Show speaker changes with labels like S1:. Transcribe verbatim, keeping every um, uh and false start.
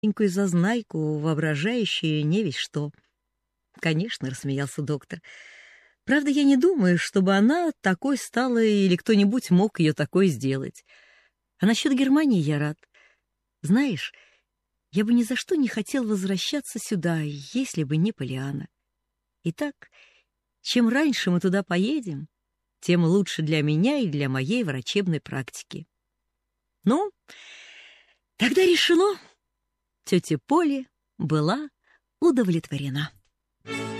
S1: маленькую зазнайку, воображающую не весь что. Конечно, рассмеялся доктор. Правда, я не думаю, чтобы она такой стала или кто-нибудь мог ее такой сделать. А насчет Германии я рад. Знаешь, я бы ни за что не хотел возвращаться сюда, если бы не Полианна. Итак, чем раньше мы туда поедем, тем лучше для меня и для моей врачебной практики. Ну, тогда решено. Тетя Поля была удовлетворена.